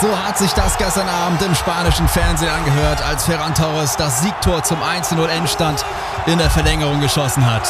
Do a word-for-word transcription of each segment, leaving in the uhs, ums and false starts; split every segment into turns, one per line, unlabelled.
So hat sich das gestern Abend im spanischen Fernsehen angehört, als Ferran Torres das Siegtor zum eins zu null Endstand in der Verlängerung geschossen hat.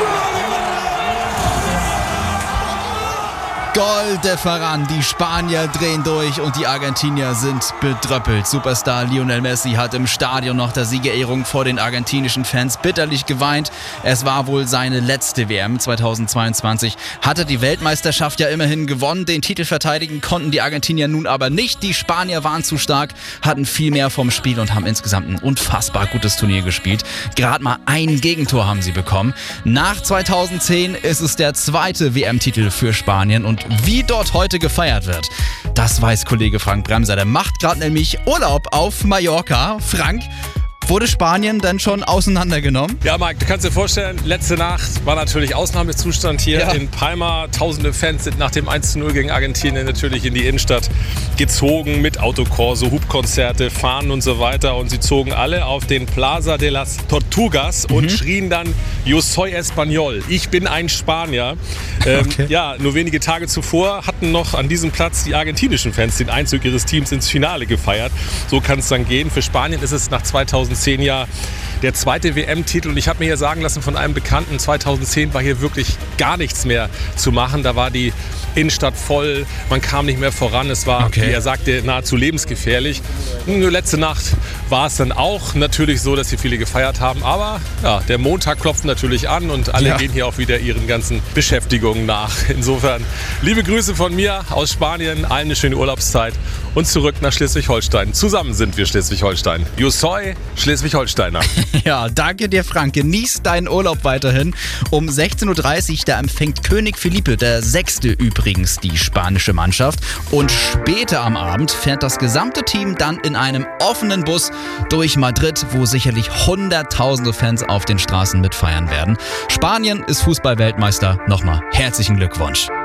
Gol de Ferran, die Spanier drehen durch und die Argentinier sind bedröppelt. Superstar Lionel Messi hat im Stadion nach der Siegerehrung vor den argentinischen Fans bitterlich geweint. Es war wohl seine letzte W M zweitausendzweiundzwanzig. Hatte die Weltmeisterschaft ja immerhin gewonnen. Den Titel verteidigen konnten die Argentinier nun aber nicht. Die Spanier waren zu stark, hatten viel mehr vom Spiel und haben insgesamt ein unfassbar gutes Turnier gespielt. Gerade mal ein Gegentor haben sie bekommen. Nach zweitausendzehn ist es der zweite W M-Titel für Spanien und wie dort heute gefeiert wird, das weiß Kollege Frank Bremser. Der macht gerade nämlich Urlaub auf Mallorca. Frank, wurde Spanien denn schon auseinandergenommen?
Ja, Mike, du kannst dir vorstellen, letzte Nacht war natürlich Ausnahmezustand hier
ja.
in Palma. Tausende Fans sind nach dem eins zu null gegen Argentinien natürlich in die Innenstadt gezogen mit Autokorso, Hubkonzerte, Fahnen und so weiter. Und sie zogen alle auf den Plaza de las Tortugas und mhm. schrien dann Yo soy español, ich bin ein Spanier. Ähm, okay. Ja, nur wenige Tage zuvor hatten noch an diesem Platz die argentinischen Fans den Einzug ihres Teams ins Finale gefeiert. So kann es dann gehen. Für Spanien ist es nach zweitausendzehn ja der zweite W M-Titel. Und ich habe mir hier sagen lassen von einem Bekannten, zweitausendzehn war hier wirklich gar nichts mehr zu machen. Da war die Innenstadt voll, man kam nicht mehr voran. Es war, okay. wie er sagte, nahezu lebensgefährlich. Nur letzte Nacht war es dann auch natürlich so, dass hier viele gefeiert haben. Aber ja, der Montag klopft natürlich an und alle ja. gehen hier auch wieder ihren ganzen Beschäftigungen nach. Insofern liebe Grüße von mir aus Spanien, allen eine schöne Urlaubszeit und zurück nach Schleswig-Holstein. Zusammen sind wir Schleswig-Holstein. Yo soy Schleswig-Holsteiner.
Ja, danke dir, Frank. Genieß deinen Urlaub weiterhin. Um sechzehn Uhr dreißig, da empfängt König Felipe, der Sechste übrigens, die spanische Mannschaft. Und später am Abend fährt das gesamte Team dann in einem offenen Bus durch Madrid, wo sicherlich hunderttausende Fans auf den Straßen mitfeiern werden. Spanien ist Fußball-Weltmeister. Nochmal herzlichen Glückwunsch.